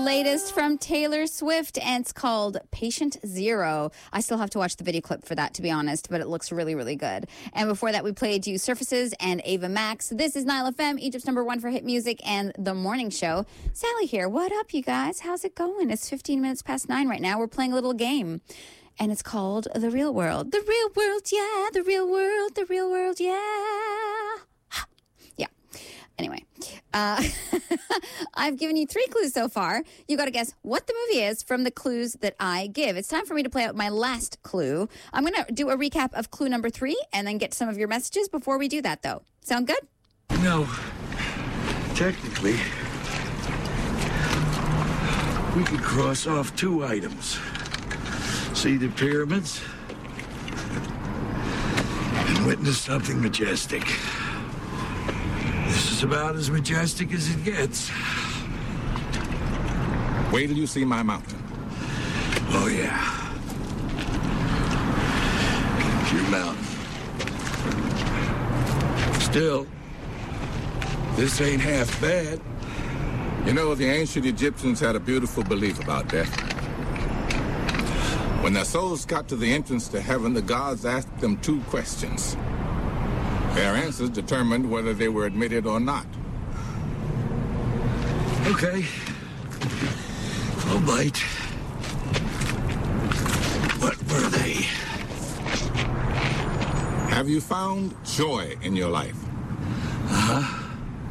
Latest from Taylor Swift, and it's called Patient Zero. I still have to watch the video clip for that, to be honest, but it looks really, really good. And before that, we played You Surfaces and Ava Max. This is Nile FM, Egypt's #1 for hit music and the morning show. Sally here. What up, you guys? How's it going? It's 15 minutes past 9 right now. We're playing a little game, and it's called The Real World. The real world, yeah. The real world, the real world, yeah. Yeah. Anyway, I've given you 3 clues so far. You got to guess what the movie is from the clues that I give. It's time for me to play out my last clue. I'm going to do a recap of clue number 3 and then get some of your messages before we do that, though. Sound good? No. Technically, we could cross off 2 items. See the pyramids and witness something majestic. This is about as majestic as it gets. Wait till you see my mountain. Oh, yeah. Your mountain. Still, this ain't half bad. You know, the ancient Egyptians had a beautiful belief about death. When their souls got to the entrance to heaven, the gods asked them 2 questions. Their answers determined whether they were admitted or not. Okay. I'll bite. What were they? Have you found joy in your life? Uh-huh.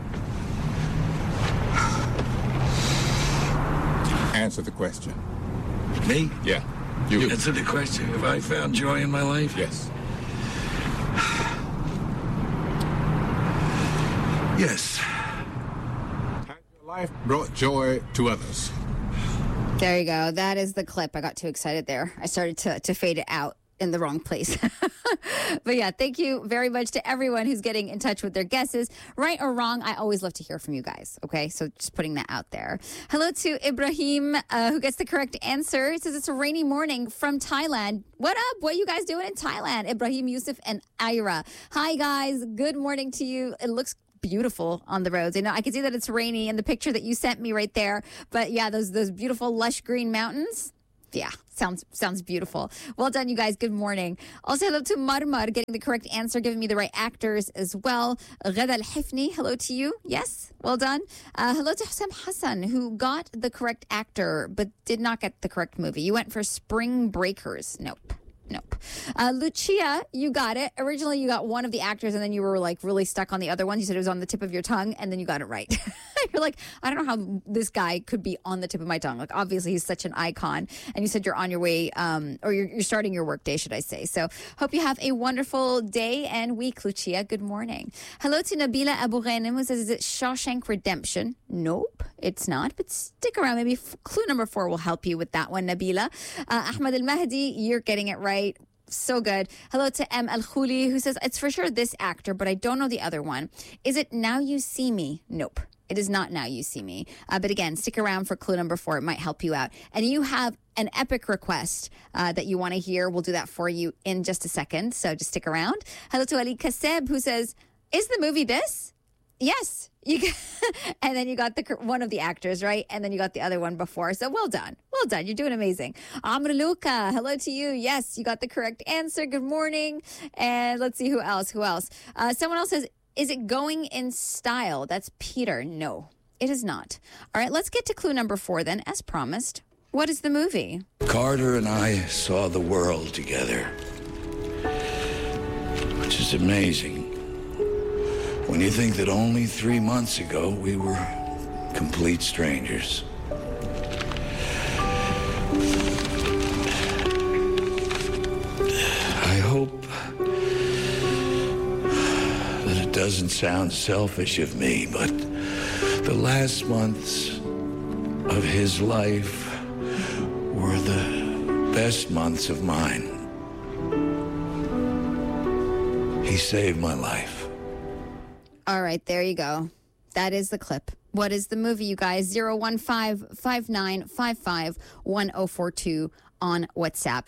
Answer the question. Me? Yeah, you. Answer the question. Have I found joy in my life? Yes. Yes. Has your life brought joy to others? There you go. That is the clip. I got too excited there. I started to fade it out in the wrong place. But yeah, thank you very much to everyone who's getting in touch with their guesses. Right or wrong, I always love to hear from you guys. Okay, so just putting that out there. Hello to Ibrahim, who gets the correct answer. It says it's a rainy morning from Thailand. What up? What are you guys doing in Thailand? Ibrahim, Yusuf, and Ira. Hi, guys. Good morning to you. It looks beautiful on the roads. You know, I can see that it's rainy in the picture that you sent me right there. But yeah, those beautiful lush green mountains. Yeah, sounds beautiful. Well done, you guys. Good morning. Also, hello to Marmar getting the correct answer, giving me the right actors as well. Ghada Al-Hifni, hello to you. Yes, well done. Hello to Hussam Hassan, who got the correct actor but did not get the correct movie. You went for Spring Breakers. Nope. Lucia, you got it. Originally, you got one of the actors, and then you were like really stuck on the other one. You said it was on the tip of your tongue, and then you got it right. You're like, I don't know how this guy could be on the tip of my tongue. Like, obviously, he's such an icon. And you said you're on your way, or you're starting your work day, should I say. So, hope you have a wonderful day and week, Lucia. Good morning. Hello to Nabila Abu Ghanim, who says, is it Shawshank Redemption? Nope, it's not. But stick around. Maybe clue number 4 will help you with that one, Nabila. Ahmed Al Mahdi, you're getting it right. So good. Hello to M. Al Khuli, who says, it's for sure this actor, but I don't know the other one. Is it Now You See Me? Nope. It is not Now You See Me. But again, stick around for clue number 4. It might help you out. And you have an epic request that you want to hear. We'll do that for you in just a second. So just stick around. Hello to Ali Kaseb, who says, is the movie this? Yes. And then you got one of the actors, right? And then you got the other one before. So well done. Well done. You're doing amazing. Amr Luca, hello to you. Yes, you got the correct answer. Good morning. And let's see who else. Someone else says, is it Going in Style? That's Peter. No, it is not. All right, let's get to clue number 4 then, as promised. What is the movie? Carter and I saw the world together, which is amazing. When you think that only 3 months ago we were complete strangers. I hope that it doesn't sound selfish of me, but the last months of his life were the best months of mine. He saved my life. All right, there you go. That is the clip. What is the movie, you guys? 015-5955-1042 on WhatsApp,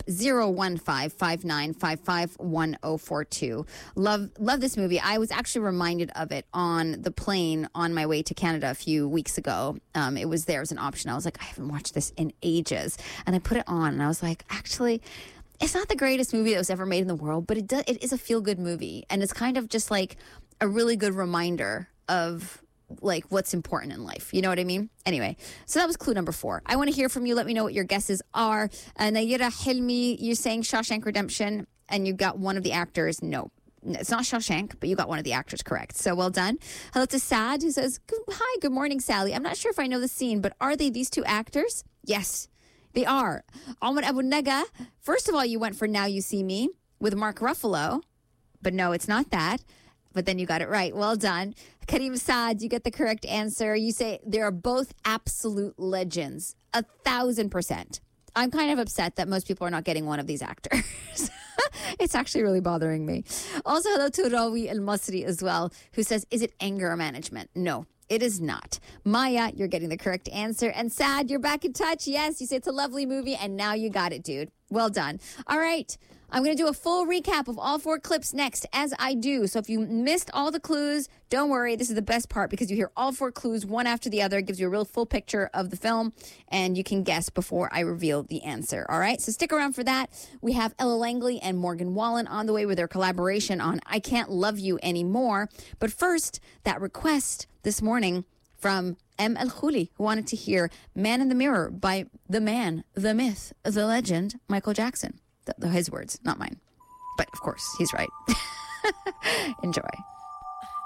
015-5955-1042. Love this movie. I was actually reminded of it on the plane on my way to Canada a few weeks ago. It was there as an option. I was like, I haven't watched this in ages. And I put it on and I was like, actually, it's not the greatest movie that was ever made in the world, but it is a feel-good movie. And it's kind of just like a really good reminder of like what's important in life. You know what I mean? Anyway, so that was clue number 4. I want to hear from you. Let me know what your guesses are. Nayira Hilmi, you're saying Shawshank Redemption, and you got one of the actors. No, it's not Shawshank, but you got one of the actors correct. So well done. Hello to Sad, who says, hi, good morning, Sally. I'm not sure if I know the scene, but are they these 2 actors? Yes, they are. Alman Abu Naga, first of all, you went for Now You See Me with Mark Ruffalo, but no, it's not that. But then you got it right. Well done. Karim Saad, you get the correct answer. You say they are both absolute legends. 1,000%. I'm kind of upset that most people are not getting one of these actors. It's actually really bothering me. Also, hello to Rawi Al-Masri as well, who says, is it anger management? No, it is not. Maya, you're getting the correct answer. And Saad, you're back in touch. Yes, you say it's a lovely movie, and now you got it, dude. Well done. All right. I'm going to do a full recap of all 4 clips next, as I do. So if you missed all the clues, don't worry. This is the best part because you hear all 4 clues one after the other. It gives you a real full picture of the film, and you can guess before I reveal the answer. All right? So stick around for that. We have Ella Langley and Morgan Wallen on the way with their collaboration on I Can't Love You Anymore. But first, that request this morning from M. El Khuli, who wanted to hear Man in the Mirror by the man, the myth, the legend, Michael Jackson. His words, not mine. But of course, he's right. Enjoy.